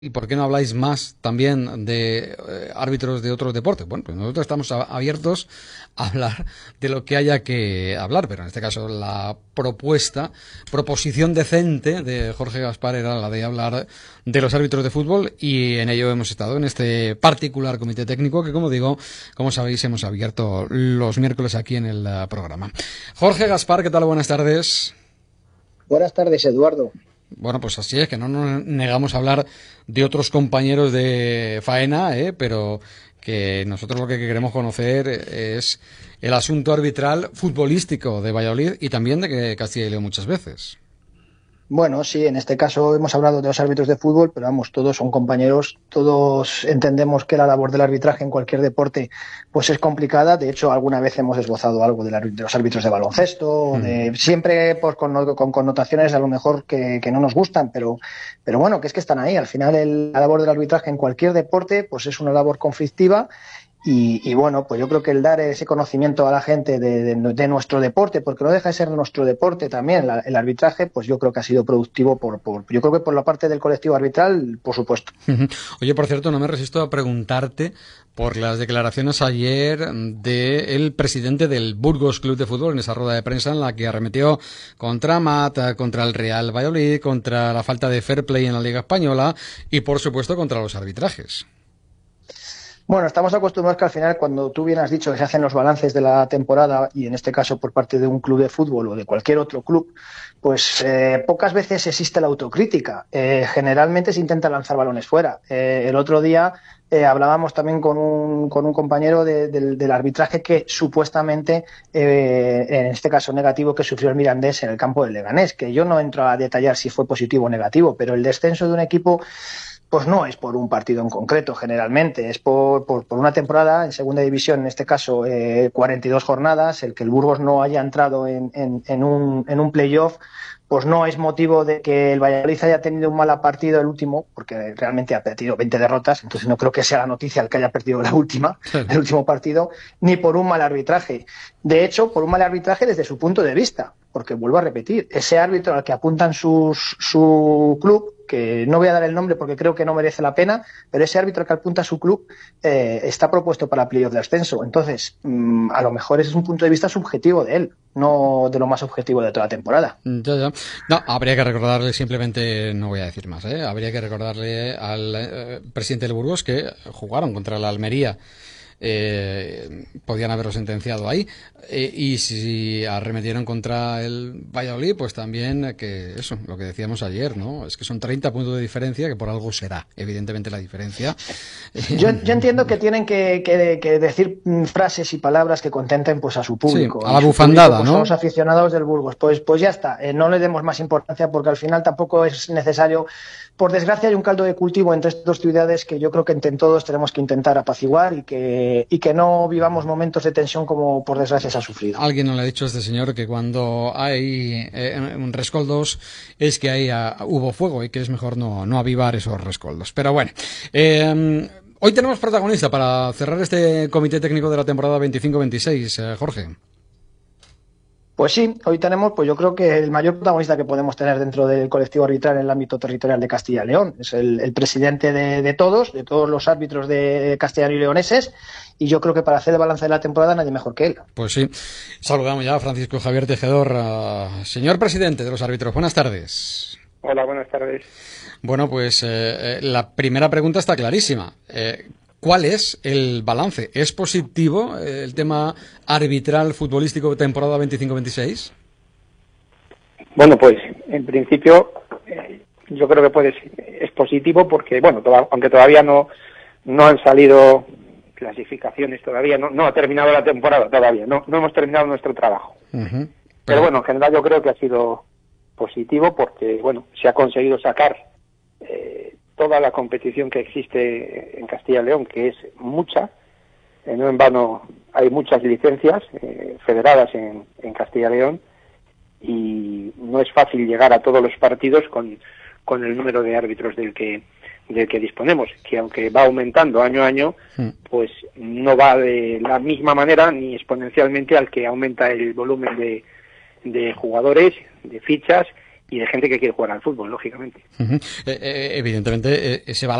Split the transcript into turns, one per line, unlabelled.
¿Y por qué no habláis más también de árbitros de otros deportes? Bueno, pues nosotros estamos abiertos a hablar de lo que haya que hablar, pero en este caso la proposición decente de Jorge Gaspar era la de hablar de los árbitros de fútbol y en ello hemos estado en este particular comité técnico que, como digo, como sabéis, hemos abierto los miércoles aquí en el programa. Jorge Gaspar, ¿qué tal? Buenas tardes.
Buenas tardes, Eduardo.
Bueno, pues así es, que no nos negamos a hablar de otros compañeros de faena, pero que nosotros lo que queremos conocer es el asunto arbitral futbolístico de Valladolid y también de Castilla y León muchas veces.
Bueno, sí, en este caso hemos hablado de los árbitros de fútbol, pero vamos, todos son compañeros, todos entendemos que la labor del arbitraje en cualquier deporte pues es complicada. De hecho, alguna vez hemos esbozado algo de los árbitros de baloncesto, siempre pues, con connotaciones a lo mejor que no nos gustan, pero bueno, que es que están ahí. Al final la labor del arbitraje en cualquier deporte pues es una labor conflictiva. Y bueno, pues yo creo que el dar ese conocimiento a la gente de nuestro deporte, porque no deja de ser nuestro deporte también, el arbitraje, pues yo creo que ha sido productivo yo creo que por la parte del colectivo arbitral, por supuesto.
Oye, por cierto, no me resisto a preguntarte por las declaraciones ayer del presidente del Burgos Club de Fútbol en esa rueda de prensa en la que arremetió contra Mata, contra el Real Valladolid, contra la falta de fair play en la Liga Española y, por supuesto, contra los arbitrajes.
Bueno, estamos acostumbrados que al final, cuando tú bien has dicho que se hacen los balances de la temporada, y en este caso por parte de un club de fútbol o de cualquier otro club, pues pocas veces existe la autocrítica. Generalmente se intenta lanzar balones fuera. El otro día hablábamos también con un compañero del arbitraje que supuestamente, en este caso negativo, que sufrió el Mirandés en el campo del Leganés, que yo no entro a detallar si fue positivo o negativo, pero el descenso de un equipo pues no es por un partido en concreto, generalmente, es por una temporada en segunda división, en este caso 42 jornadas, el que el Burgos no haya entrado en un playoff, pues no es motivo de que el Valladolid haya tenido un mal partido el último, porque realmente ha tenido 20 derrotas, entonces no creo que sea la noticia el que haya perdido el último partido, ni por un mal arbitraje. De hecho, por un mal arbitraje desde su punto de vista, porque vuelvo a repetir, ese árbitro al que apuntan su club, que no voy a dar el nombre porque creo que no merece la pena, pero ese árbitro que apunta a su club está propuesto para playoff de ascenso. Entonces, a lo mejor ese es un punto de vista subjetivo de él, no de lo más objetivo de toda la temporada.
Ya. No, habría que recordarle simplemente, no voy a decir más, habría que recordarle al presidente del Burgos que jugaron contra la Almería. Podían haberlo sentenciado ahí y si arremetieron contra el Valladolid, pues también que eso, lo que decíamos ayer, ¿no? Es que son 30 puntos de diferencia, que por algo será, evidentemente, la diferencia.
Yo entiendo que tienen que decir frases y palabras que contenten pues a su público.
Sí, a la bufandada,
público, pues,
¿no?
son los aficionados del Burgos. Pues ya está, no le demos más importancia porque al final tampoco es necesario. Por desgracia hay un caldo de cultivo entre estas dos ciudades que yo creo que entre todos tenemos que intentar apaciguar y que no vivamos momentos de tensión como por desgracia se ha sufrido.
Alguien nos le ha dicho a este señor que cuando hay rescoldos es que ahí hubo fuego y que es mejor no avivar esos rescoldos. Pero bueno, hoy tenemos protagonista para cerrar este comité técnico de la temporada 25-26, Jorge.
Pues sí, hoy tenemos, pues yo creo que el mayor protagonista que podemos tener dentro del colectivo arbitral en el ámbito territorial de Castilla y León. Es el presidente de todos los árbitros de castellano y leoneses, y yo creo que para hacer el balance de la temporada nadie mejor que él.
Pues sí, saludamos ya a Francisco Javier Tejedor, señor presidente de los árbitros. Buenas tardes.
Hola, buenas tardes.
Bueno, pues la primera pregunta está clarísima. ¿Cuál es el balance? ¿Es positivo el tema arbitral futbolístico temporada 25-26?
Bueno, pues en principio yo creo que es positivo porque, bueno, aunque todavía no han salido clasificaciones, todavía no ha terminado la temporada, todavía no hemos terminado nuestro trabajo.
Uh-huh.
Pero bueno, en general yo creo que ha sido positivo porque, bueno, se ha conseguido sacar toda la competición que existe en Castilla y León, que es mucha, no en vano hay muchas licencias federadas en Castilla y León, y no es fácil llegar a todos los partidos con el número de árbitros del que disponemos, que aunque va aumentando año a año, pues no va de la misma manera ni exponencialmente al que aumenta el volumen de jugadores, de fichas y de gente que quiere jugar al fútbol, lógicamente.
Evidentemente, ese